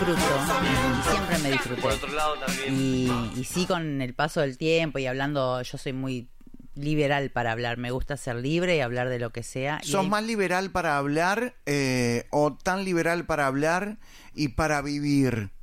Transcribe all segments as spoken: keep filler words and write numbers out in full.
disfruto, y siempre me disfruté. Por otro lado también. Y, y sí, con el paso del tiempo y hablando, yo soy muy liberal para hablar, me gusta ser libre y hablar de lo que sea. ¿Sos hay... más liberal para hablar eh, o tan liberal para hablar y para vivir?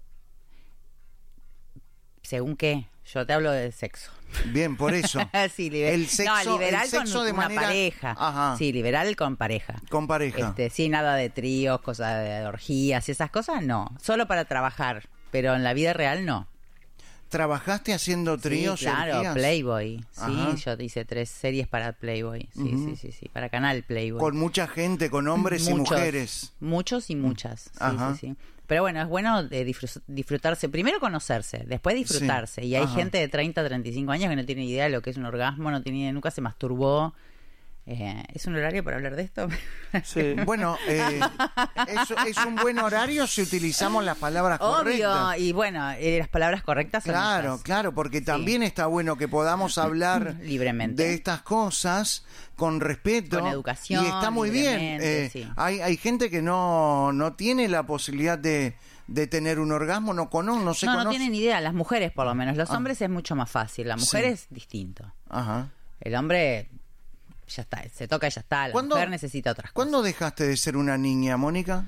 ¿Según qué? Yo te hablo de sexo. Bien, por eso. Sí, liber... el sexo, no, liberal el sexo con de una manera... pareja. Ajá. Sí, liberal con pareja. Con pareja. Este, sí, nada de tríos, cosas de orgías y esas cosas, no. Solo para trabajar, pero en la vida real no. ¿Trabajaste haciendo tríos? Sí, claro, orgías? Playboy. Ajá. Sí, yo hice tres series para Playboy. Sí, Uh-huh. sí, sí, sí, para Canal Playboy. Con mucha gente, con hombres y Muchos, mujeres. Muchos y muchas. Sí, Ajá. sí, sí. Pero bueno, es bueno eh, disfr- disfrutarse. Primero conocerse, después disfrutarse. Sí. Y hay Ajá. gente de treinta, treinta y cinco años que no tiene idea de lo que es un orgasmo, no tiene, nunca se masturbó. Eh, ¿Es un horario para hablar de esto? Sí. Bueno, eh, es, es un buen horario si utilizamos las palabras Obvio, correctas. y bueno, eh, las palabras correctas son Claro, estas. claro, porque Sí. también está bueno que podamos hablar libremente de estas cosas con respeto, con educación, y está muy bien. libremente, Eh, sí. hay hay gente que no no tiene la posibilidad de, de tener un orgasmo, no conoce, no se no, conoce. no tienen idea, las mujeres por lo menos. Los Ah. hombres es mucho más fácil, la mujer Sí. es distinto. Ajá. El hombre ya está, se toca y ya está. La ¿Cuándo- mujer necesita otras cosas. ¿Cuándo dejaste de ser una niña, Mónica?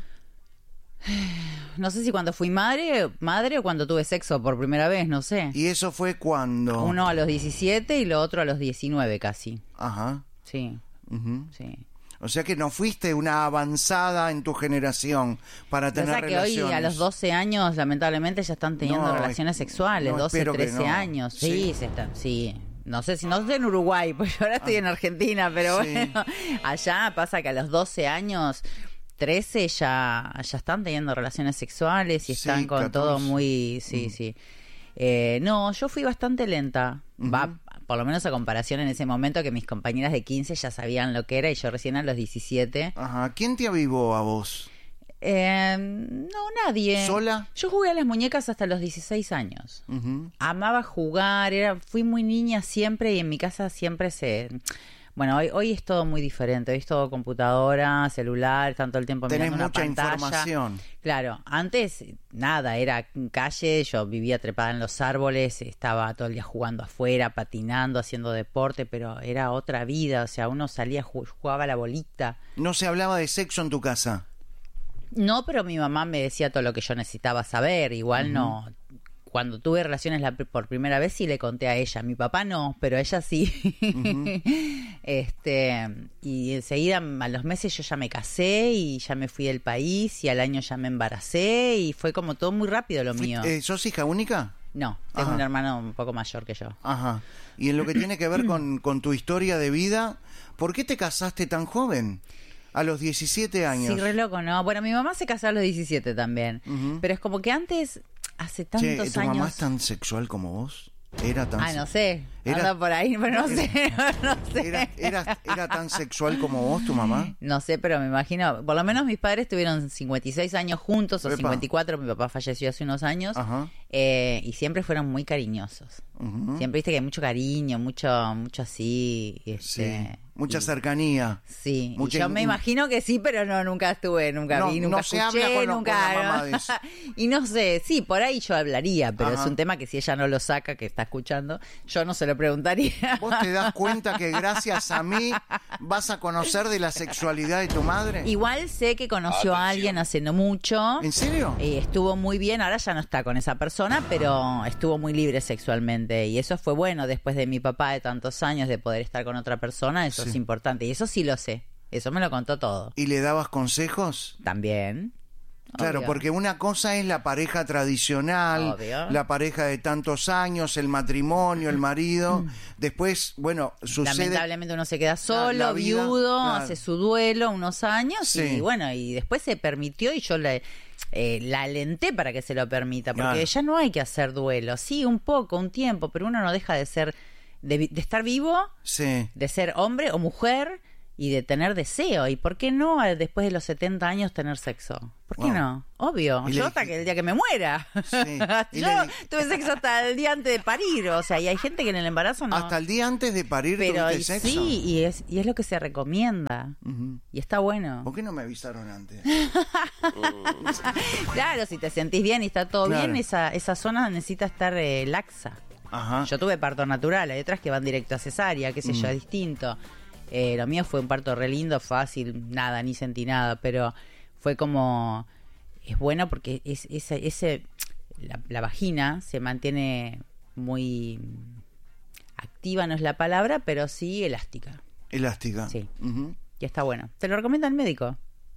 No sé si cuando fui madre, madre o cuando tuve sexo por primera vez, no sé. ¿Y eso fue cuando? Uno a los diecisiete y lo otro a los diecinueve casi. Ajá. Sí, Ujú. sí. O sea que no fuiste una avanzada en tu generación para O tener sea que hoy relaciones. a los doce años lamentablemente ya están teniendo No, relaciones es- sexuales, no, doce, espero que trece no. años. Sí, Sí. se están, sí. No sé si no sé en Uruguay, pues yo ahora estoy en Argentina, pero Sí. bueno, allá pasa que a los doce años, trece ya ya están teniendo relaciones sexuales y Sí, están con catorce. todo muy, sí, Mm. sí. Eh, no, yo fui bastante lenta. Ujú. Va, por lo menos a comparación en ese momento que mis compañeras de quince ya sabían lo que era y yo recién a los diecisiete. Ajá. ¿Quién te avivó a vos? Eh, no, nadie. ¿Sola? Yo jugué a las muñecas hasta los dieciséis años. Ujú. Amaba jugar, era, fui muy niña siempre y en mi casa siempre se... Bueno, hoy, hoy es todo muy diferente, hoy es todo computadora, celular, tanto el tiempo Tenés mirando una mucha pantalla. información. Claro, antes nada, era calle, yo vivía trepada en los árboles, estaba todo el día jugando afuera, patinando, haciendo deporte, pero era otra vida, o sea, uno salía, jugaba a la bolita. ¿No se hablaba de sexo en tu casa? No, pero mi mamá me decía todo lo que yo necesitaba saber. Igual uh-huh. no. Cuando tuve relaciones la, por primera vez sí le conté a ella. Mi papá no, pero a ella sí. Uh-huh. este y enseguida a los meses yo ya me casé y ya me fui del país y al año ya me embaracé y fue como todo muy rápido lo mío. Eh, ¿Sos hija única? No, tengo Ajá. un hermano un poco mayor que yo. Ajá. Y en lo que tiene que ver con, con tu historia de vida, ¿por qué te casaste tan joven? A los diecisiete años. Sí, re loco, ¿no? Bueno, mi mamá se casó a los diecisiete también. Uh-huh. Pero es como que antes, hace tantos che, ¿tu años... mamá es tan sexual como vos? Era tan... Ah, no sé. Era, anda por ahí, pero no era, sé. No sé. Era, era, ¿Era tan sexual como vos, tu mamá? No sé, pero me imagino... Por lo menos mis padres tuvieron cincuenta y seis años juntos, o Epa. cincuenta y cuatro. Mi papá falleció hace unos años. Eh, y siempre fueron muy cariñosos. Uh-huh. Siempre viste que hay mucho cariño, mucho mucho así. Este, sí. Mucha y, cercanía. Sí, mucha y yo me imagino que sí, pero no, nunca estuve, nunca no, vi, nunca no escuché, se habla con, nunca... con la mamá de eso. Y no sé, sí, por ahí yo hablaría, pero Ajá. es un tema que si ella no lo saca, que está escuchando, yo no se lo preguntaría. ¿Vos te das cuenta que gracias a mí vas a conocer de la sexualidad de tu madre? Igual sé que conoció Atención. a alguien hace no mucho. ¿En serio? Eh, estuvo muy bien, ahora ya no está con esa persona, pero estuvo muy libre sexualmente y eso fue bueno después de mi papá de tantos años de poder estar con otra persona, eso sí. es importante y eso sí lo sé, eso me lo contó todo. ¿Y le dabas consejos? También. Claro, Obvio. porque una cosa es la pareja tradicional, Obvio. la pareja de tantos años, el matrimonio, el marido. Después, bueno, sucede... Lamentablemente uno se queda solo, la, la vida, viudo, claro. hace su duelo unos años sí. y bueno, y después se permitió y yo le... Eh, la alenté para que se lo permita, porque claro. ya no hay que hacer duelo, sí, un poco, un tiempo, pero uno no deja de ser, de, de estar vivo, sí. de ser hombre o mujer y de tener deseo. ¿Y por qué no eh, después de los setenta años tener sexo? ¿Por qué Wow. no? Obvio. Y Yo le- hasta que el día que me muera. Sí. Y Yo le- tuve sexo hasta el día antes de parir. O sea, y hay gente que en el embarazo no. Hasta el día antes de parir Pero tuviste y sexo. sí, y es, y es lo que se recomienda. Ujú. Y está bueno. ¿Por qué no me avisaron antes? Claro, si te sentís bien y está todo Claro. bien, esa, esa zona necesita estar eh, laxa. Ajá. Yo tuve parto natural, hay otras que van directo a cesárea, qué sé yo, es distinto. Eh, lo mío fue un parto re lindo, fácil, nada, ni sentí nada, pero fue como... Es bueno porque es, ese, ese la, la vagina se mantiene muy activa, no es la palabra, pero sí elástica. Elástica. Sí. Ujú. Y está bueno. ¿Te lo recomienda el médico?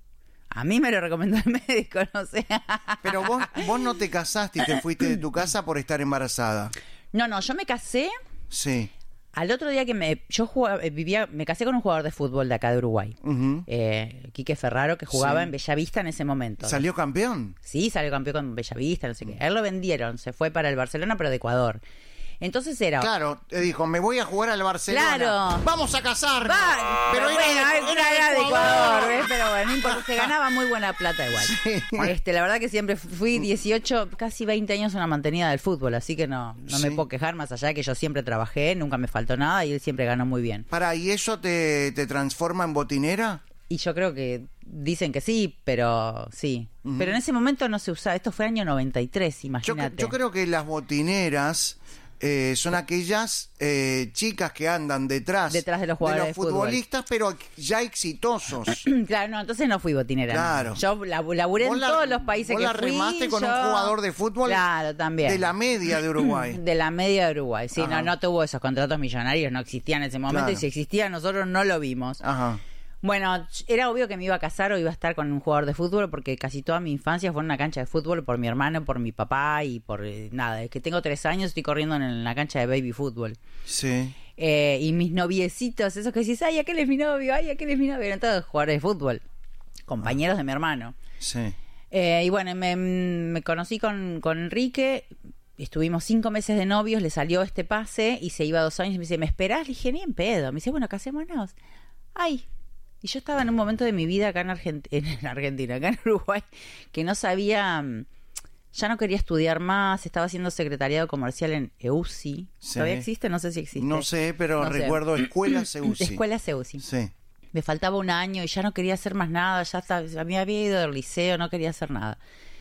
A mí me lo recomendó el médico, no sé. Pero vos, vos no te casaste y te fuiste de tu casa por estar embarazada. No, no, yo me casé Sí. al otro día que me... Yo jugaba, eh, vivía, me casé con un jugador de fútbol de acá de Uruguay. Ujú. Eh, Quique Ferraro, que jugaba Sí. en Bellavista en ese momento. ¿Salió campeón? Sí, salió campeón con Bellavista, no sé qué. A él lo vendieron, se fue para el Barcelona, pero de Ecuador. Entonces era... Claro, te dijo, me voy a jugar al Barcelona. Claro. Vamos a casarnos. Va, pero bueno, era de, era, era era de Ecuador, ¿ves? ¿ves? Pero bueno, no importa, se ganaba muy buena plata igual. Sí. Este, la verdad que siempre fui dieciocho, casi veinte años una mantenida del fútbol, así que no, no me Sí. puedo quejar, más allá de que yo siempre trabajé, nunca me faltó nada y él siempre ganó muy bien. Para, ¿y eso te, te transforma en botinera? Y yo creo que dicen que sí, pero sí. Ujú. Pero en ese momento no se usaba, esto fue año noventa y tres, Yo, imagínate. yo creo que las botineras eh, son aquellas eh, chicas que andan detrás, Detrás de los jugadores de fútbol. futbolistas, pero ya exitosos. Claro, no, entonces no fui botinera. no. Claro. Yo lab- laburé en Vos la- todos los países vos que la fui. remaste con yo- un jugador de fútbol Claro, también. de la media de Uruguay. De la media de Uruguay. Sí, Ajá. no, no tuvo esos contratos millonarios, no existían en ese momento. Claro. Y si existían, nosotros no lo vimos. Ajá. Bueno, era obvio que me iba a casar o iba a estar con un jugador de fútbol porque casi toda mi infancia fue en una cancha de fútbol por mi hermano, por mi papá y por eh, nada. Desde que tengo tres años estoy corriendo en la cancha de baby fútbol. Sí. Eh, y mis noviecitos, esos que decís, ay, aquel es mi novio, ay, aquel es mi novio, eran todos jugadores de fútbol, compañeros de mi hermano. Sí. Eh, y bueno, me, me conocí con, con Enrique, estuvimos cinco meses de novios, le salió este pase y se iba dos años y me dice, ¿me esperás? Le dije, ni en pedo. Me dice, bueno, casémonos. Ay. Y yo estaba en un momento de mi vida acá en, Argent- en Argentina, acá en Uruguay, que no sabía, mm, ya no quería estudiar más, estaba haciendo secretariado comercial en E U S I. Sí. ¿Todavía existe? No sé si existe. No sé, pero No sé. recuerdo Escuela Seusi. Escuela Seusi. Sí. Me faltaba un año y ya no quería hacer más nada, ya estaba, a mí había ido del liceo, no quería hacer nada.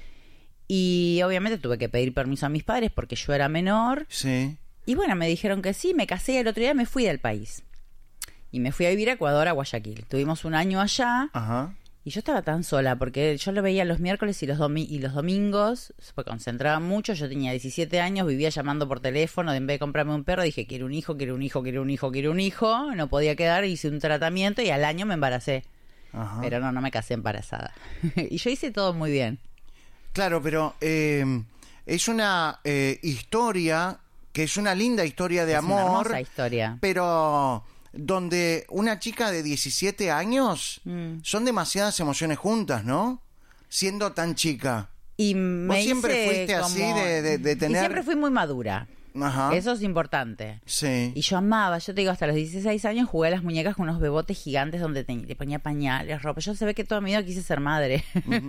Y obviamente tuve que pedir permiso a mis padres porque yo era menor. Sí. Y bueno, me dijeron que sí, me casé y el otro día me fui del país. Y me fui a vivir a Ecuador, a Guayaquil. Tuvimos un año allá Ajá. y yo estaba tan sola porque yo lo veía los miércoles y los, domi- y los domingos, se concentraba mucho. Yo tenía diecisiete años, vivía llamando por teléfono. En vez de comprarme un perro, dije, quiero un hijo, quiero un hijo, quiero un hijo, quiero un hijo. No podía quedar, hice un tratamiento y al año me embaracé. Ajá. Pero no, no me casé embarazada. Y yo hice todo muy bien. Claro, pero eh, es una eh, historia que es una linda historia de Es una amor, hermosa historia. pero donde una chica de diecisiete años Mm. son demasiadas emociones juntas, ¿no? Siendo tan chica. Y me Vos siempre hice fuiste así como- de- de- de Y tener- siempre fui muy madura. Ajá. Eso es importante. Sí. Y yo amaba, yo te digo, hasta los dieciséis años jugué a las muñecas con unos bebotes gigantes donde te, te ponía pañales, ropa. Yo se ve que toda mi vida quise ser madre.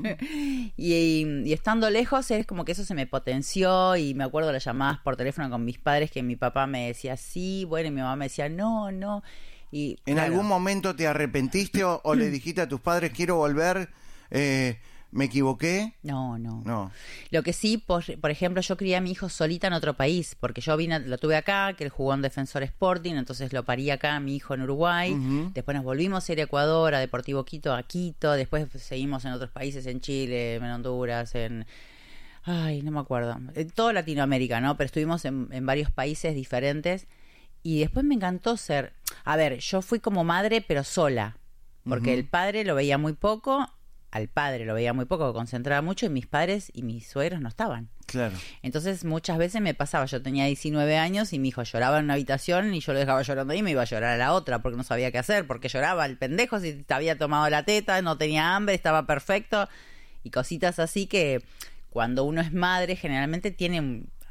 y, y- y estando lejos es como que eso se me potenció y me acuerdo las llamadas por teléfono con mis padres que mi papá me decía sí, bueno, y mi mamá me decía no, no. Y ¿En claro, algún momento te arrepentiste o, o le dijiste a tus padres quiero volver? Eh, ¿Me equivoqué? No, no. No. Lo que sí, por, por ejemplo, yo crié a mi hijo solita en otro país, porque yo vine, lo tuve acá, que él jugó en Defensor Sporting, entonces lo parí acá, mi hijo en Uruguay, Ujú. después nos volvimos a ir a Ecuador, a Deportivo Quito, a Quito, después seguimos en otros países, en Chile, en Honduras, en... Ay, no me acuerdo. En toda Latinoamérica, ¿no? Pero estuvimos en, en varios países diferentes y después me encantó ser... A ver, yo fui como madre, pero sola, porque Ujú. el padre lo veía muy poco, al padre lo veía muy poco, concentraba mucho y mis padres y mis suegros no estaban. Claro. Entonces muchas veces me pasaba, yo tenía diecinueve años y mi hijo lloraba en una habitación y yo lo dejaba llorando ahí y me iba a llorar a la otra porque no sabía qué hacer, porque lloraba el pendejo si te había tomado la teta, no tenía hambre, estaba perfecto y cositas así que cuando uno es madre generalmente tiene un-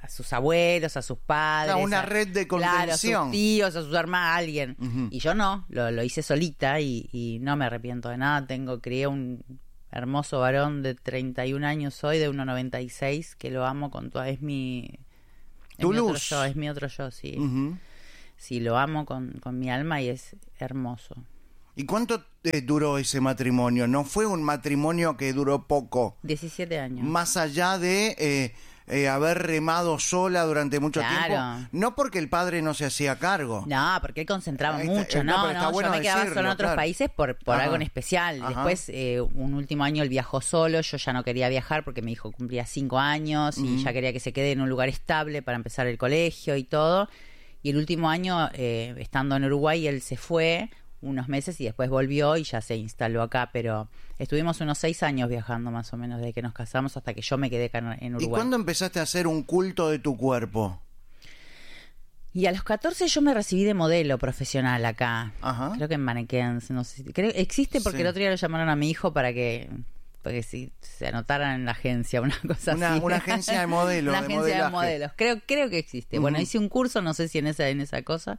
a sus abuelos, a sus padres. Una a, red de claro, contención. a sus tíos, a sus hermanos, a alguien. Uh-huh. Y yo no, lo, lo hice solita y, y no me arrepiento de nada. Tengo, crié un hermoso varón de treinta y un años hoy, de uno noventa y seis, que lo amo con toda... Es mi... Es Tu mi otro luz. yo, es mi otro yo, sí. Uh-huh. Sí, lo amo con, con mi alma y es hermoso. ¿Y cuánto eh, duró ese matrimonio? ¿No fue un matrimonio que duró poco? diecisiete años. Más allá de eh, eh, haber remado sola durante mucho Claro. tiempo. No porque el padre no se hacía cargo. No, porque él concentraba Ahí está, mucho, eh, no, no, pero está no, bueno yo me quedaba decirlo, solo en otros claro. países por, por Ajá. algo en especial. Ajá. Después, eh, un último año él viajó solo, yo ya no quería viajar porque mi hijo cumplía cinco años y Ujú. ya quería que se quede en un lugar estable para empezar el colegio y todo. Y el último año, eh, estando en Uruguay, él se fue unos meses y después volvió y ya se instaló acá, pero estuvimos unos seis años viajando más o menos desde que nos casamos hasta que yo me quedé acá en en Uruguay. ¿Y cuándo empezaste a hacer un culto de tu cuerpo? Y a los catorce yo me recibí de modelo profesional acá. Ajá. Creo que en Mannequins, no sé. si- Creo, existe porque Sí. el otro día lo llamaron a mi hijo para que porque si se anotaran en la agencia, una cosa Una, así. una agencia de modelos. Una de agencia de modelaje. modelos. Creo, creo que existe. Bueno, Ujú. hice un curso, no sé si en esa, en esa cosa.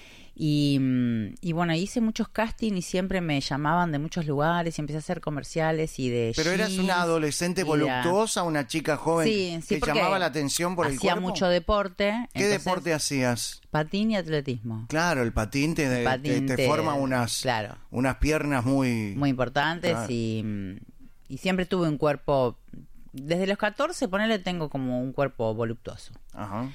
Y, mm, y bueno, hice muchos castings y siempre me llamaban de muchos lugares y empecé a hacer comerciales y de Pero eras jeans una adolescente y de- voluptuosa, una chica joven Sí, sí, que porque llamaba la atención por el hacía cuerpo. mucho deporte. ¿Qué entonces, deporte hacías? Patín y atletismo. Claro, el patín te, te- Patín te te- forma unas, claro. unas piernas muy... Muy importantes Claro. y, mm, y siempre tuve un cuerpo, desde los catorce, ponele, tengo como un cuerpo voluptuoso. Ajá.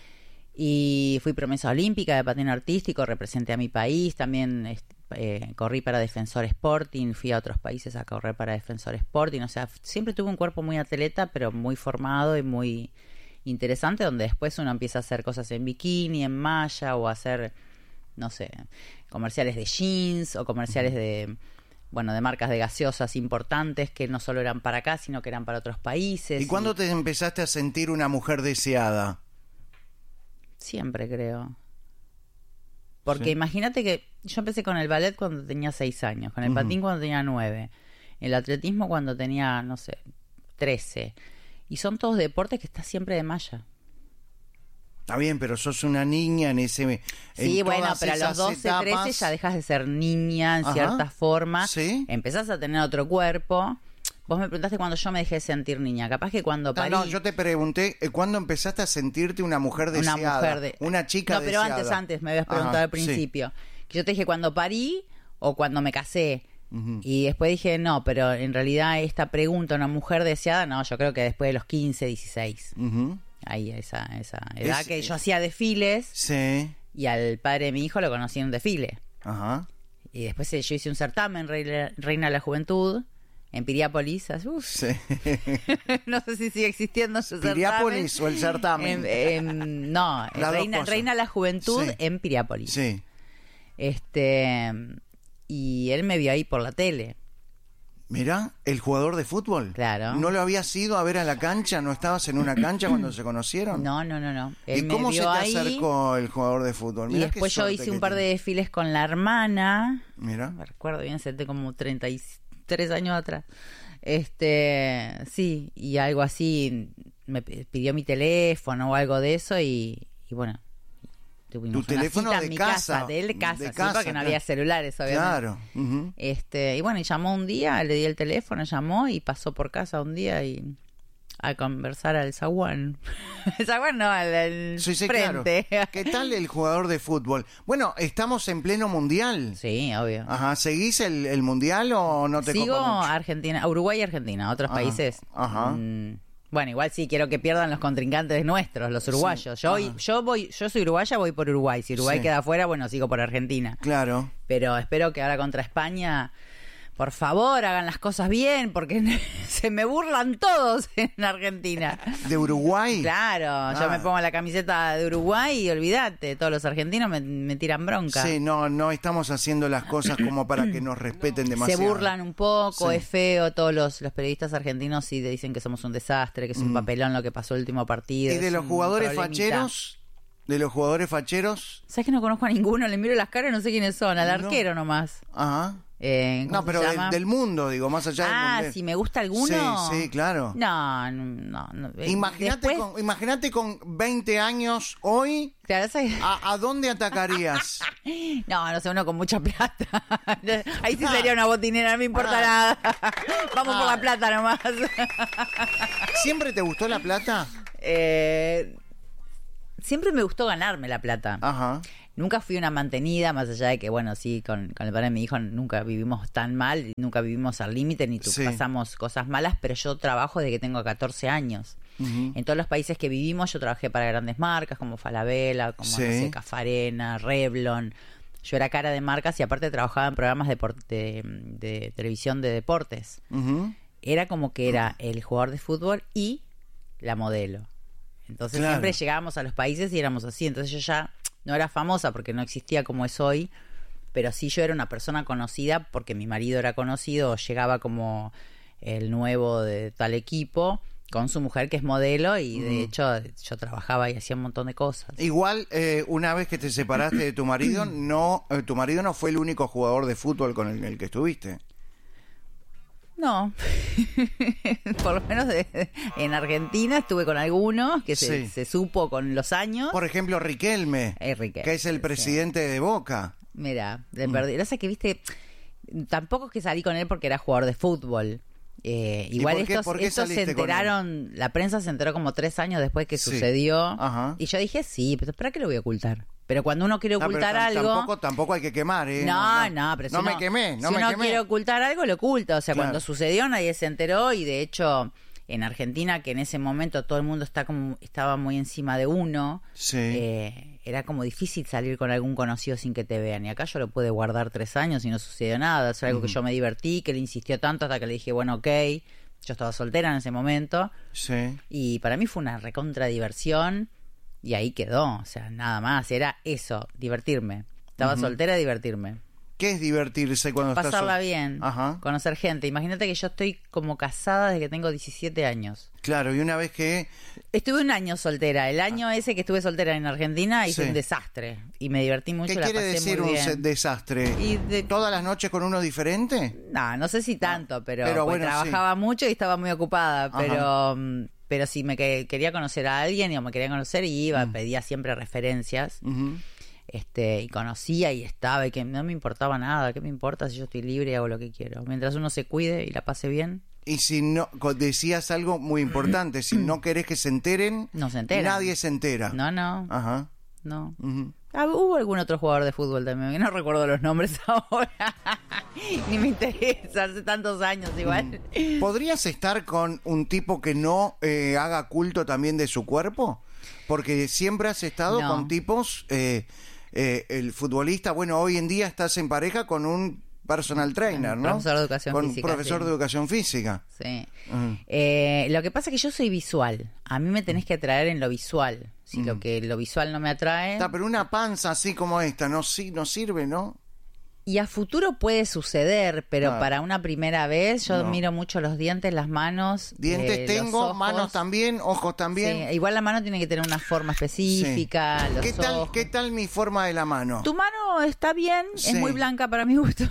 Y fui promesa olímpica de patín artístico, representé a mi país, también est- eh, corrí para Defensor Sporting, fui a otros países a correr para Defensor Sporting, o sea, f- siempre tuve un cuerpo muy atleta, pero muy formado y muy interesante, donde después uno empieza a hacer cosas en bikini, en malla, o a hacer, no sé, comerciales de jeans o comerciales de, bueno, de marcas de gaseosas importantes que no solo eran para acá, sino que eran para otros países. ¿Y cuándo te empezaste a sentir una mujer deseada? Siempre, creo. Porque Sí. imagínate que yo empecé con el ballet cuando tenía seis años, con el Ujú. patín cuando tenía nueve, el atletismo cuando tenía, no sé, trece. Y son todos deportes que estás siempre de malla. Está bien, pero sos una niña en ese... en Sí, bueno, todas pero a los esas doce, trece etapas. ya dejas de ser niña en Ajá. cierta forma. Sí. Empezás a tener otro cuerpo. Vos me preguntaste cuando yo me dejé sentir niña. Capaz que cuando No, parí... no, yo te pregunté, eh, ¿cuándo empezaste a sentirte una mujer una deseada? mujer de... Una chica No, pero deseada. antes, antes, me habías preguntado Ajá, al principio. Que yo te dije cuando parí o cuando me casé. Ujú. Y después dije, no, pero en realidad esta pregunta, una mujer deseada, no, yo creo que después de los quince, dieciséis. Ujú. Ahí, esa, esa edad Es- que yo hacía desfiles Sí. y al padre de mi hijo lo conocí en un desfile. Ajá. Y después eh, yo hice un certamen, Reina, Reina de la Juventud, en Piriápolis. Uf, Sí. no sé si sigue existiendo ese ¿Piriápolis o el certamen. certamen? En- en- no, Las dos Reina, cosas. Reina de la Juventud Sí. en Piriápolis. Sí. Este, y él me vio ahí por la tele. Mirá, el jugador de fútbol. Claro. ¿No lo habías ido a ver a la cancha? ¿No estabas en una cancha cuando se conocieron? No, no, no, no. Él ¿Y me cómo se te vio ahí, acercó el jugador de fútbol? y Mirá qué después yo suerte hice que un par de tenés. desfiles con la hermana. Mirá. Me recuerdo bien, senté como treinta y tres años atrás. Este, sí, y algo así, me p- pidió mi teléfono o algo de eso y, y bueno, tuvimos Tu una teléfono cita de en mi casa, de él de casa, de sí, casa, porque no claro. había celulares, obviamente. Claro. Ujú. Este, y bueno, y llamó un día, le di el teléfono, llamó y pasó por casa un día y a conversar al zaguán. El zaguán no, al, al Sí, sí, frente. claro. ¿Qué tal el jugador de fútbol? Bueno, estamos en pleno mundial. Sí, obvio. Ajá, ¿seguís el, el mundial o no te Sigo copa mucho? a Argentina, a Uruguay y Argentina, otros Ajá, países. ajá. mm, bueno, igual sí quiero que pierdan los contrincantes nuestros, los uruguayos. Sí, Yo, ajá. voy- yo voy, yo soy uruguaya, voy por Uruguay. Si Uruguay Sí. queda afuera, bueno, sigo por Argentina. Claro. Pero espero que ahora contra España, por favor, hagan las cosas bien, porque se me burlan todos en Argentina. ¿De Uruguay? Claro, yo Ah. me pongo la camiseta de Uruguay y olvídate, todos los argentinos me, me tiran bronca. Sí, no, no estamos haciendo las cosas como para que nos respeten demasiado. Se burlan un poco, Sí. es feo, todos los, los periodistas argentinos sí dicen que somos un desastre, que es un papelón lo que pasó el último partido. ¿Y de es los un jugadores problemita. facheros? ¿De los jugadores facheros? ¿Sabes que no conozco a ninguno? Le miro las caras y no sé quiénes son, al No. arquero nomás. Ajá. Eh, No, pero del, del mundo, digo, más allá del Ah, mundial. si me gusta alguno. Sí, sí, claro. No, no, no. Imagínate Después, con, imagínate con veinte años hoy, claro, ¿sabes? ¿a, a dónde atacarías? No, no sé, uno con mucha plata. Ahí sí sería una botinera, no me importa nada. Vamos por la plata nomás. ¿Siempre te gustó la plata? Eh, siempre me gustó ganarme la plata. Ajá. Nunca fui una mantenida, más allá de que, bueno, sí, con, con el padre de mi hijo nunca vivimos tan mal, nunca vivimos al límite, ni tu- Sí. pasamos cosas malas, pero yo trabajo desde que tengo catorce años. Ujú. En todos los países que vivimos yo trabajé para grandes marcas como Falabella, como Sí. no sé, Cafarena, Revlon. Yo era cara de marcas y aparte trabajaba en programas de, por- de, de televisión de deportes. Ujú. Era como que era el jugador de fútbol y la modelo. Entonces Claro. siempre llegábamos a los países y éramos así. Entonces yo ya no era famosa porque no existía como es hoy, pero sí yo era una persona conocida porque mi marido era conocido, llegaba como el nuevo de tal equipo con su mujer que es modelo y de hecho yo trabajaba y hacía un montón de cosas. Igual, eh, una vez que te separaste de tu marido, no, eh, tu marido no fue el único jugador de fútbol con el, el que estuviste. No, por lo menos de- de- en Argentina estuve con algunos que se, Sí. se supo con los años. Por ejemplo, Riquelme, Eh, Riquelme, que es el sí. presidente de Boca. Mira, de perdí. Lo que que viste, tampoco es que salí con él porque era jugador de fútbol. Eh, ¿Y igual por qué- estos, por qué estos se saliste con él? enteraron, la prensa se enteró como tres años después que Sí. sucedió. Ajá. Y yo dije, sí, pero ¿para qué lo voy a ocultar? Pero cuando uno quiere No, pero ocultar tam- algo... Tampoco, tampoco hay que quemar, ¿eh? No, no, pero si no uno, me quemé, no si me uno quemé. quiere ocultar algo, lo oculta. O sea, Claro. cuando sucedió nadie se enteró y de hecho en Argentina, que en ese momento todo el mundo está como estaba muy encima de uno, Sí. eh, era como difícil salir con algún conocido sin que te vean. Y acá yo lo pude guardar tres años y no sucedió nada. Es algo que yo me divertí, que le insistió tanto hasta que le dije, bueno, ok. Yo estaba soltera en ese momento Sí. y para mí fue una recontra diversión y ahí quedó. O sea, nada más. Era eso, divertirme. Estaba soltera, divertirme. ¿Qué es divertirse cuando estás Pasarla sol- bien, Ajá. conocer gente. Imagínate que yo estoy como casada desde que tengo diecisiete años. Claro, y una vez que... Estuve un año soltera. El año ese que estuve soltera en Argentina hice Sí. un desastre. Y me divertí mucho, ¿Qué la quiere pasé decir muy un bien. se- desastre? Y de- ¿Todas las noches con uno diferente? No, no sé si tanto, pero, pero porque bueno, trabajaba mucho y estaba muy ocupada. Ajá. Pero mm, pero si me que- quería conocer a alguien y o me quería conocer y iba, Mm. pedía siempre referencias. Ujú. este y conocía y estaba y que no me importaba nada. ¿Qué me importa si yo estoy libre y hago lo que quiero? Mientras uno se cuide y la pase bien. Y si no, co- decías algo muy importante, si no querés que se enteren, No se enteran. nadie se entera. No, no, Ajá. no. Ujú. Ah, hubo algún otro jugador de fútbol también, que no recuerdo los nombres ahora. Ni me interesa, hace tantos años igual. ¿Podrías estar con un tipo que no eh, haga culto también de su cuerpo? Porque siempre has estado No. con tipos, eh, eh, el futbolista, bueno, hoy en día estás en pareja con un personal trainer, ¿no? Profesor de educación con física, profesor sí. de educación física. Sí. Ujú. Eh, lo que pasa es que yo soy visual. A mí me tenés que atraer en lo visual. Si lo que lo visual no me atrae. Está, pero una panza así como esta no, si- no sirve, ¿no? Y a futuro puede suceder, pero Claro. para una primera vez yo No. miro mucho los dientes, las manos. Dientes eh, tengo, los ojos. manos también, ojos también. Sí, igual la mano tiene que tener una forma específica. Los ¿Qué tal, ojos. ¿Qué tal mi forma de la mano? Tu mano está bien, Sí. es muy blanca para mi gusto.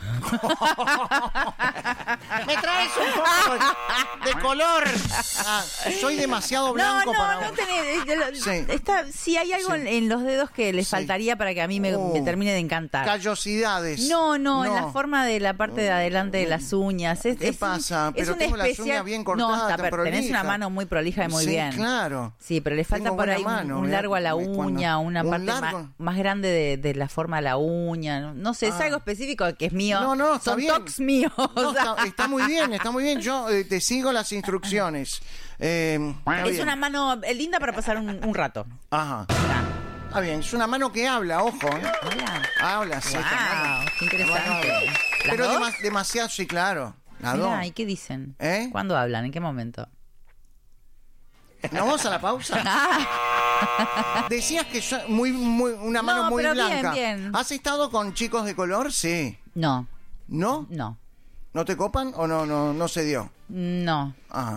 ¿Me traes un poco de color? Ah, soy demasiado blanco no, para no, no vos. tenés. eh, lo- Sí. Está, sí hay algo Sí. en, en los dedos que les Sí. faltaría para que a mí me, Oh. me termine de encantar. Callosidades. No, no, en la forma de la parte de adelante de las uñas. Es, ¿Qué es un- pasa? es Pero un tengo las especial- uñas bien cortadas, No, está, tan per- tenés una prolijas. mano muy prolija y muy Sí, bien. claro. Sí, pero le falta Tengo por buena ahí un, mano, un mirá, largo a la cuando- uña, una un parte largo. más, más grande de, de la forma de la uña. No, no sé, es Ah. algo específico que es mío. No, no, está Son bien. tocs míos. No, o sea. está, está muy bien, está muy bien. Yo eh, te sigo las instrucciones. Eh, está Es bien. una mano eh, linda para pasar un, un rato. Ajá. Está bien, es una mano que habla, ojo. ¿eh? Hola. Habla, sí. esta mano. Wow, qué interesante. Bueno, ¿Las pero dos? dema- demasiado, sí, claro. Las Mirá, dos. ¿y qué dicen? ¿Eh? ¿Cuándo hablan? ¿En qué momento? ¿No vamos a la pausa? Decías que yo- muy, muy, una mano No, muy pero bien, blanca. bien. ¿Has estado con chicos de color? Sí. No, ¿No? no, ¿No te copan o no, no, no se dio? no. Ajá.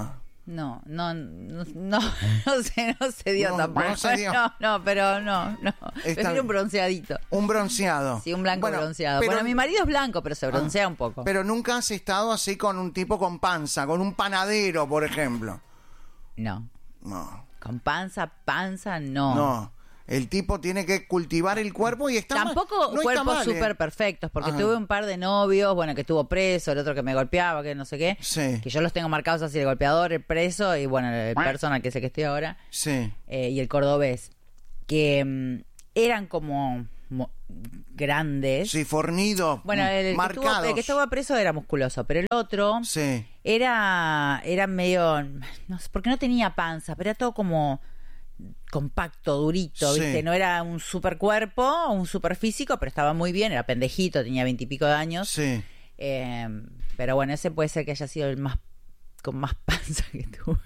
No, no, no, no, no se, no se dio No, tampoco. no se dio. No, no, pero no, no. Está Prefiero bien. un bronceadito. Un bronceado. Sí, un blanco Bueno, bronceado. pero- Bueno, mi marido es blanco, pero se broncea Ah, un poco. Pero nunca has estado así con un tipo con panza, con un panadero, por ejemplo. No. No, Con panza, panza, no. no. El tipo tiene que cultivar el cuerpo y está mal. Tampoco No está cuerpos mal, ¿eh? súper perfectos, porque Ajá. tuve un par de novios, bueno, que estuvo preso, el otro que me golpeaba, que no sé qué. Sí. Que yo los tengo marcados así, el golpeador, el preso y bueno, el personal que sé que estoy ahora. Sí. eh, y el cordobés, que mm, eran como mo- grandes. Sí, fornidos, Bueno, el, el que estuvo, marcados. el que estaba preso era musculoso, pero el otro Sí. era, era medio, no sé, porque no tenía panza, pero era todo como compacto, durito, Sí. ¿viste? No era un super cuerpo, un super físico, pero estaba muy bien, era pendejito, tenía veintipico de años. Sí. Eh, pero bueno, ese puede ser que haya sido el más con más panza que tuve.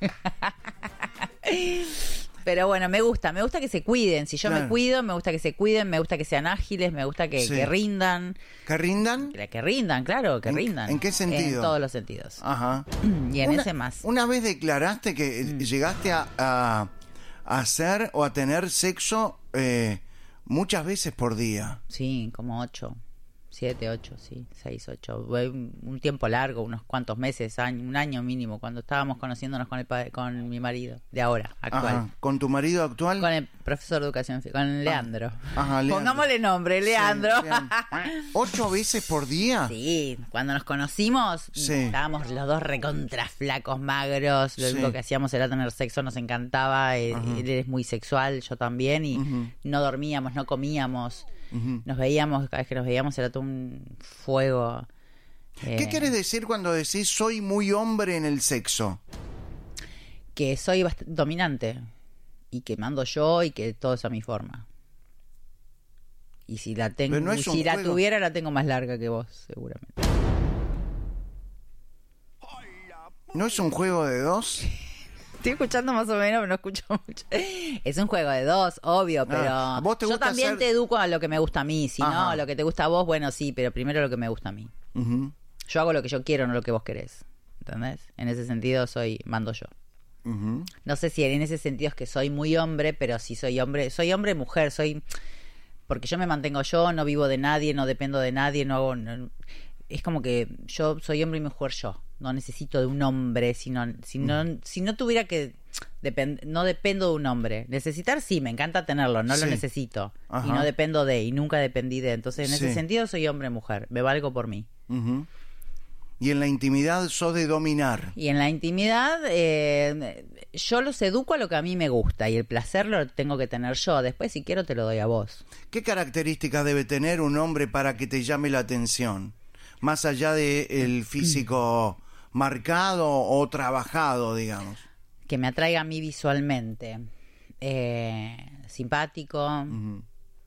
Pero bueno, me gusta, me gusta que se cuiden. Si yo Claro. me cuido, me gusta que se cuiden, me gusta que sean ágiles, me gusta que, Sí. que rindan. ¿Que rindan? Que, que rindan, claro, que ¿En- rindan. en qué sentido? En todos los sentidos. Ajá. Y en Una- ese más. Una vez declaraste que Mm. llegaste a, a- a hacer o a tener sexo eh, muchas veces por día. Sí, como ocho. Siete, ocho, sí, seis, ocho. Fue Un un tiempo largo, unos cuantos meses, año, un año mínimo, cuando estábamos conociéndonos con el pa- con mi marido, de ahora, actual. Ajá. ¿Con tu marido actual? Con el profesor de educación física, con Leandro. Ajá, Leandro. Pongámosle nombre, Leandro. Sí, bien. ¿Ocho veces por día? Sí, cuando nos conocimos, Sí. estábamos los dos recontra flacos, magros. Lo Sí. único que hacíamos era tener sexo, nos encantaba. Él, Ajá. él es muy sexual, yo también. Y Ujú. no dormíamos, no comíamos. Ujú. Nos veíamos, cada vez que nos veíamos era todo un fuego. ¿Qué Eh, quieres decir cuando decís soy muy hombre en el sexo? Que soy bast- dominante. Y que mando yo y que todo es a mi forma. Y si la tengo, Pero no es y un si la juego. tuviera, la tengo más larga que vos, seguramente. ¿No es un juego de dos? Estoy escuchando más o menos, pero no escucho mucho. Es un juego de dos, obvio, pero Ah, ¿vos te yo gusta también hacer- te educo a lo que me gusta a mí. Si no, Ajá. a lo que te gusta a vos, bueno, sí, pero primero lo que me gusta a mí. Ujú, Yo hago lo que yo quiero, no lo que vos querés. ¿Entendés? En ese sentido soy, mando yo. ujú. No sé si en ese sentido es que soy muy hombre, pero sí soy hombre, soy hombre mujer, soy porque yo me mantengo yo, no vivo de nadie, no dependo de nadie, no hago no- es como que yo soy hombre y mujer yo, no necesito de un hombre, sino si no si no tuviera que depend, no dependo de un hombre. Necesitar sí, me encanta tenerlo, no Sí. lo necesito Ajá. y no dependo de y nunca dependí de, entonces en Sí. ese sentido soy hombre mujer, me valgo por mí. Ujú. Y en la intimidad sos de dominar. Y en la intimidad, eh, yo los educo a lo que a mí me gusta y el placer lo tengo que tener yo. Después, si quiero, te lo doy a vos. ¿Qué características debe tener un hombre para que te llame la atención? Más allá del físico marcado o trabajado, digamos. Que me atraiga a mí visualmente. Eh, simpático, Ujú.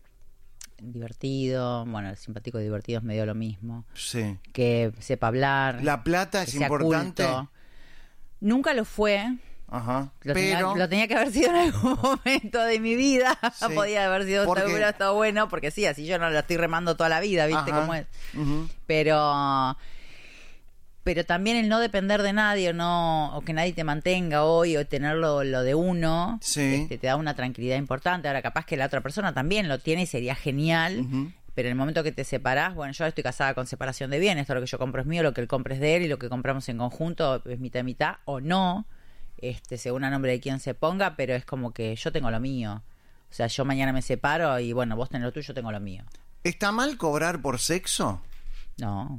divertido. Bueno, el simpático y divertido es medio lo mismo. Sí. Que sepa hablar. La plata que es sea importante. culto. Nunca lo fue. Ajá. Lo, Pero tenía, lo tenía que haber sido en algún momento de mi vida. Sí. Podía haber sido, Porque- hubiera estado bueno, porque sí, así yo no lo estoy remando toda la vida, ¿viste Ajá. cómo es? Ujú. Pero pero también el no depender de nadie o no o que nadie te mantenga hoy o tener lo, lo de uno, Sí. este, te da una tranquilidad importante. Ahora capaz que la otra persona también lo tiene y sería genial. Ujú. Pero en el momento que te separás, bueno, yo estoy casada con separación de bienes, todo lo que yo compro es mío, lo que él compra es de él y lo que compramos en conjunto es mitad y mitad o no, este, según a nombre de quien se ponga, pero es como que yo tengo lo mío. O sea, yo mañana me separo y bueno, vos tenés lo tuyo, yo tengo lo mío. ¿Está mal cobrar por sexo? No.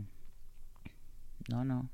No, no.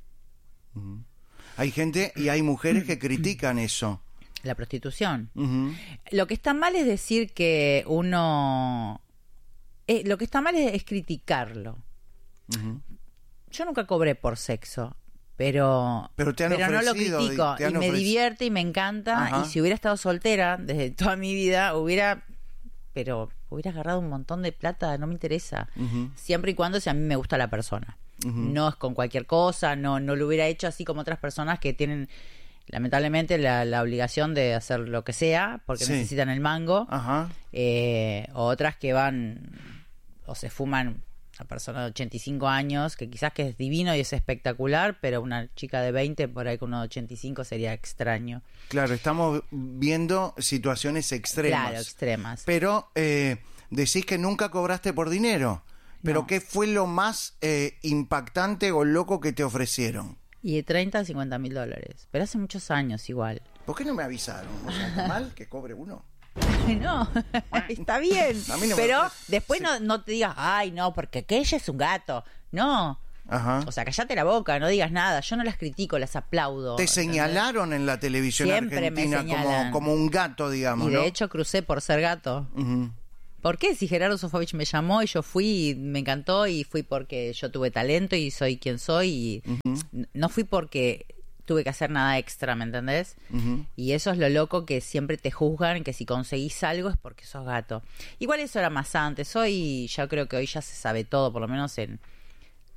Hay gente y hay mujeres que critican eso. La prostitución. Ujú. Lo que está mal es decir que uno... eh, lo que está mal es, es criticarlo. Ujú. Yo nunca cobré por sexo, pero, Pero te han no lo ofrecido, critico. te han Y me ofreci- divierte y me encanta. Ajá. Y si hubiera estado soltera desde toda mi vida, hubiera... Pero hubiera agarrado un montón de plata, no me interesa. Ujú. Siempre y cuando si a mí me gusta la persona. Ujú. No es con cualquier cosa, no, no lo hubiera hecho así como otras personas que tienen lamentablemente la, la obligación de hacer lo que sea porque Sí. necesitan el mango. Ajá. Eh, o otras que van o se fuman una persona de ochenta y cinco años, que quizás que es divino y es espectacular, pero una chica de veinte por ahí con uno de ochenta y cinco sería extraño. Claro, estamos viendo situaciones extremas. Claro, extremas. Pero eh, decís que nunca cobraste por dinero. ¿Pero No. qué fue lo más eh, impactante o loco que te ofrecieron? Y de treinta a cincuenta mil dólares. Pero hace muchos años igual. ¿Por qué no me avisaron? ¿No está mal que cobre uno? No, está bien. A mí no me pero ofrece. después Sí. no, no te digas, ay, no, porque aquella es un gato. No. Ajá. O sea, callate la boca, no digas nada. Yo no las critico, las aplaudo. Te ¿entendés? señalaron en la televisión Siempre me argentina como, señalan. como un gato, digamos, Y de ¿no? hecho crucé por ser gato. Ujú. ¿Por qué? Si Gerardo Sofovich me llamó y yo fui, y me encantó y fui porque yo tuve talento y soy quien soy y Ujú. no fui porque tuve que hacer nada extra, ¿me entendés? Ujú. Y eso es lo loco, que siempre te juzgan, que si conseguís algo es porque sos gato. Igual eso era más antes, hoy ya creo que hoy ya se sabe todo, por lo menos en,